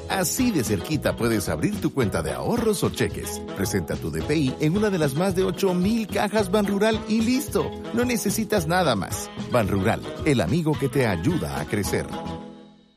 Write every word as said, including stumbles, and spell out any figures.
Así de cerquita puedes abrir tu cuenta de ahorros o cheques. Presenta tu D P I en una de las más de ocho mil cajas Banrural y listo. No necesitas nada más. Banrural, el amigo que te ayuda a crecer.